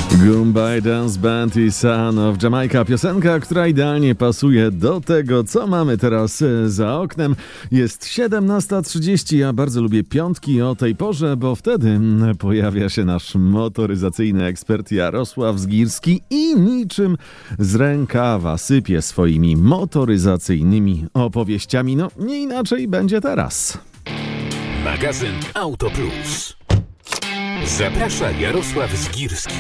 Goombay Dance Band i Son of Jamaica. Piosenka, która idealnie pasuje do tego, co mamy teraz za oknem. Jest 17:30. Ja bardzo lubię piątki o tej porze, bo wtedy pojawia się nasz motoryzacyjny ekspert Jarosław Zgirski i niczym z rękawa sypie swoimi motoryzacyjnymi opowieściami. No, nie inaczej będzie teraz. Magazyn Auto Plus. Zaprasza Jarosław Zgirski.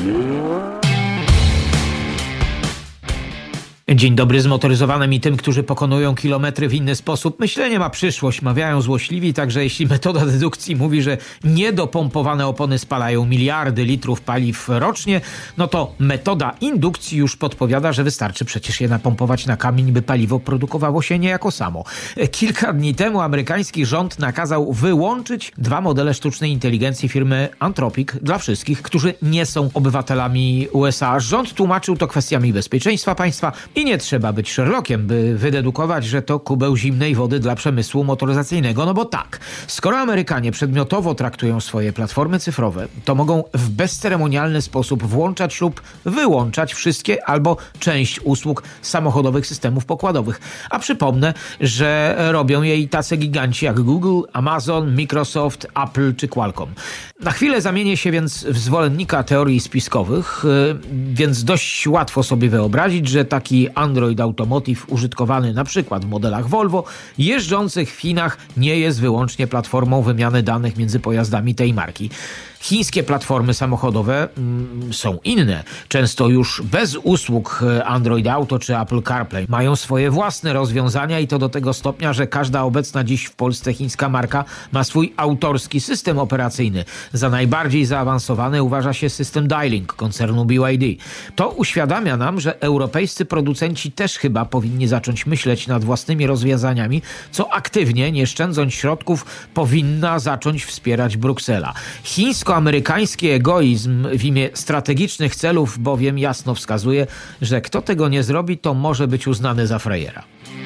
Dzień dobry zmotoryzowanym i tym, którzy pokonują kilometry w inny sposób. Myślenie ma przyszłość, mawiają złośliwi, także jeśli metoda dedukcji mówi, że niedopompowane opony spalają miliardy litrów paliw rocznie, no to metoda indukcji już podpowiada, że wystarczy przecież je napompować na kamień, by paliwo produkowało się niejako samo. Kilka dni temu amerykański rząd nakazał wyłączyć 2 modele sztucznej inteligencji firmy Anthropic dla wszystkich, którzy nie są obywatelami USA. Rząd tłumaczył to kwestiami bezpieczeństwa państwa i nie trzeba być Sherlockiem, by wydedukować, że to kubeł zimnej wody dla przemysłu motoryzacyjnego. No bo tak, skoro Amerykanie przedmiotowo traktują swoje platformy cyfrowe, to mogą w bezceremonialny sposób włączać lub wyłączać wszystkie albo część usług samochodowych systemów pokładowych. A przypomnę, że robią je i tacy giganci jak Google, Amazon, Microsoft, Apple czy Qualcomm. Na chwilę zamienię się więc w zwolennika teorii spiskowych, więc dość łatwo sobie wyobrazić, że taki Android Automotive użytkowany na przykład w modelach Volvo jeżdżących w Chinach nie jest wyłącznie platformą wymiany danych między pojazdami tej marki. Chińskie platformy samochodowe są inne, często już bez usług Android Auto czy Apple CarPlay. Mają swoje własne rozwiązania i to do tego stopnia, że każda obecna dziś w Polsce chińska marka ma swój autorski system operacyjny. Za najbardziej zaawansowany uważa się system Dialink koncernu BYD. To uświadamia nam, że europejscy producenci też chyba powinni zacząć myśleć nad własnymi rozwiązaniami, co aktywnie, nie szczędząc środków, powinna zacząć wspierać Bruksela. Chińsko-amerykański egoizm w imię strategicznych celów bowiem jasno wskazuje, że kto tego nie zrobi, to może być uznany za frajera.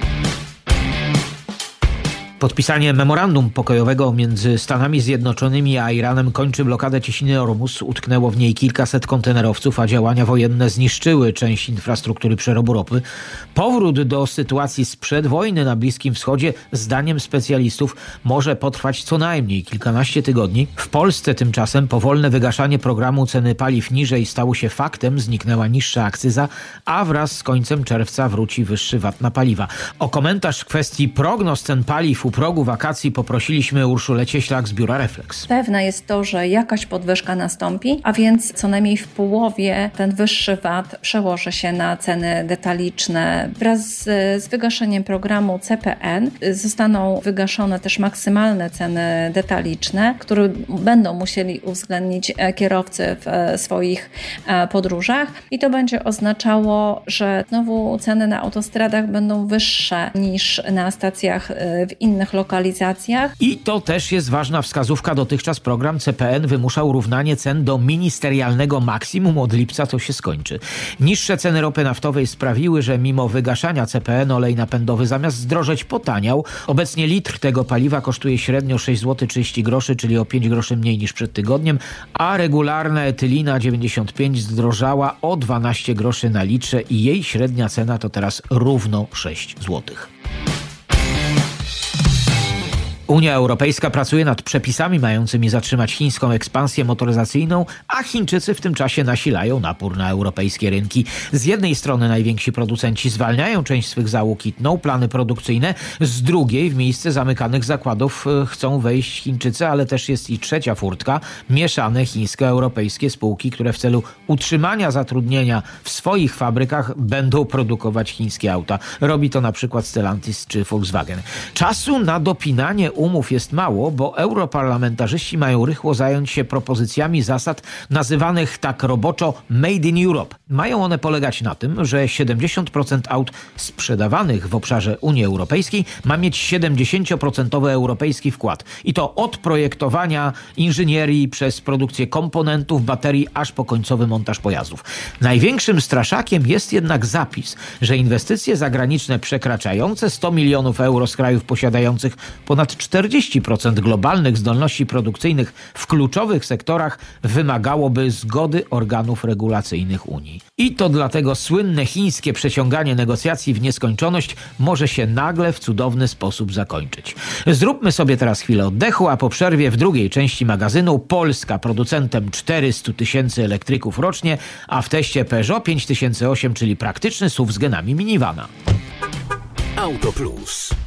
Podpisanie memorandum pokojowego między Stanami Zjednoczonymi a Iranem kończy blokadę Cieśniny Ormus. Utknęło w niej kilkaset kontenerowców, a działania wojenne zniszczyły część infrastruktury przerobu ropy. Powrót do sytuacji sprzed wojny na Bliskim Wschodzie, zdaniem specjalistów, może potrwać co najmniej kilkanaście tygodni. W Polsce tymczasem powolne wygaszanie programu ceny paliw niżej stało się faktem, zniknęła niższa akcyza, a wraz z końcem czerwca wróci wyższy VAT na paliwa. O komentarz w kwestii prognoz cen paliw u progu wakacji poprosiliśmy Urszulę Cieślak z biura Reflex. Pewne jest to, że jakaś podwyżka nastąpi, a więc co najmniej w połowie ten wyższy VAT przełoży się na ceny detaliczne. Wraz z wygaszeniem programu CPN zostaną wygaszone też maksymalne ceny detaliczne, które będą musieli uwzględnić kierowcy w swoich podróżach i to będzie oznaczało, że znowu ceny na autostradach będą wyższe niż na stacjach w innych lokalizacjach. I to też jest ważna wskazówka. Dotychczas program CPN wymuszał równanie cen do ministerialnego maksimum. Od lipca to się skończy. Niższe ceny ropy naftowej sprawiły, że mimo wygaszania CPN olej napędowy zamiast zdrożeć potaniał. Obecnie litr tego paliwa kosztuje średnio 6,30 zł, czyli o 5 groszy mniej niż przed tygodniem, a regularna etylina 95 zdrożała o 12 groszy na litrze i jej średnia cena to teraz równo 6 zł. Unia Europejska pracuje nad przepisami mającymi zatrzymać chińską ekspansję motoryzacyjną, a Chińczycy w tym czasie nasilają napór na europejskie rynki. Z jednej strony najwięksi producenci zwalniają część swych załóg i tną plany produkcyjne, z drugiej w miejsce zamykanych zakładów chcą wejść Chińczycy, ale też jest i trzecia furtka, mieszane chińsko-europejskie spółki, które w celu utrzymania zatrudnienia w swoich fabrykach będą produkować chińskie auta. Robi to na przykład Stellantis czy Volkswagen. Czasu na dopinanie umów jest mało, bo europarlamentarzyści mają rychło zająć się propozycjami zasad nazywanych tak roboczo Made in Europe. Mają one polegać na tym, że 70% aut sprzedawanych w obszarze Unii Europejskiej ma mieć 70% europejski wkład. I to od projektowania, inżynierii, przez produkcję komponentów, baterii, aż po końcowy montaż pojazdów. Największym straszakiem jest jednak zapis, że inwestycje zagraniczne przekraczające 100 milionów euro z krajów posiadających ponad 40% globalnych zdolności produkcyjnych w kluczowych sektorach wymagałoby zgody organów regulacyjnych Unii. I to dlatego słynne chińskie przeciąganie negocjacji w nieskończoność może się nagle w cudowny sposób zakończyć. Zróbmy sobie teraz chwilę oddechu, a po przerwie w drugiej części magazynu Polska producentem 400 000 elektryków rocznie, a w teście Peugeot 5008, czyli praktyczny SUV z genami minivana. Auto Plus.